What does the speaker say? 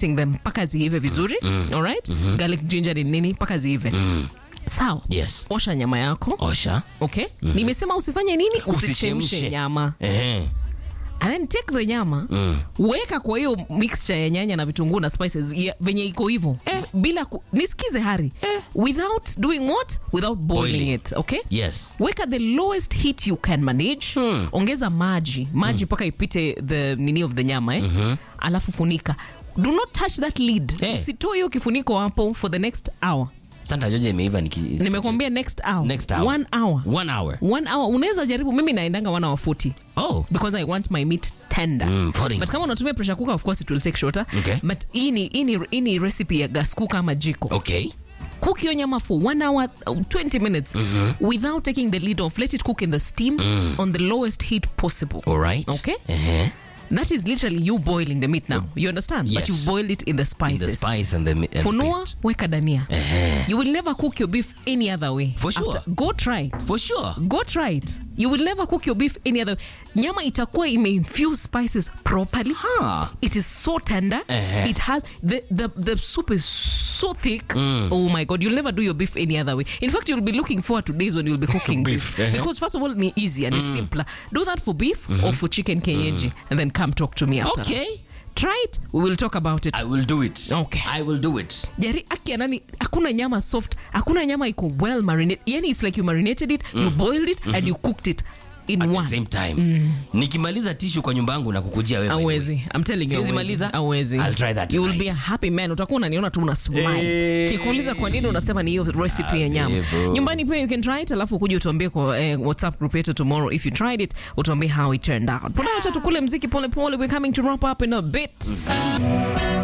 putting them paka ziive vizuri. All right? Garlic, ginger ni nini paka ziive. Sawa. Yes. Osha nyama yako. Osha. Okay? Nimesema usifanye nini? Usichemshe nyama. And then take the nyama, weka kwa hiyo mixture ya nyanya na vitunguu na spices venye iko hivyo. Bila nisikize Hari. Without doing what? Without boiling it, okay? Yes. Weka the lowest heat you can manage. Ongeza maji paka ipite the nini of the nyama, alafu funika. Do not touch that lid. Usitoe hiyo kifuniko hapo for the next hour. Santa George imeiva nimekwambia next hour. 1 hour. 1 hour. 1 hour. Unaweza jaribu, mimi naendanga 1 hour 40. Oh. Because I want my meat tender. But kama unatumia pressure cooker, of course it will take shorter. Okay. But ini recipe ya gas cooker ama jiko. Okay. Cook your nyama for 1 hour 20 minutes without taking the lid off. Let it cook in the steam on the lowest heat possible. All right. Okay? That is literally you boiling the meat now. You understand? Yes. But you boiled it in the spices. In the spice and the Funua, paste. weka dania. You will never cook your beef any other way. For sure. Go try it. For sure. Go try it. You will never cook your beef any other way. Nyama itakuwa ime-infuse spices properly. It is so tender. It has the soup is so thick. Oh my God, you'll never do your beef any other way. In fact, you'll be looking forward to days when you'll be cooking beef. Because first of all, it's easier and it's simpler. Do that for beef or for chicken kienyeji and then come talk to me after. Okay. Try it. We will talk about it. I will do it. Okay. I will do it. Jari aki anani, hakuna nyama soft, hakuna nyama iko well marinated. Yani it's like you marinated it, you boiled it and you cooked it in at one. the same time. Nikimaliza tissue kwa nyumba yangu na kukujia wewe. Awezi. I'm telling you. Siwezi maliza? Awezi. I'll try that. You will be a happy man. Utakuwa unaniona tu una smile. Kikuuliza kwa nini unasema ni hiyo recipe ya nyama. Nyumbani pia you can try it, alafu ukuje utuambie kwa WhatsApp group yetu tomorrow if you tried it, utuambie how it turned out. Acha tukule mziki pole pole. We're coming to wrap up in a bit.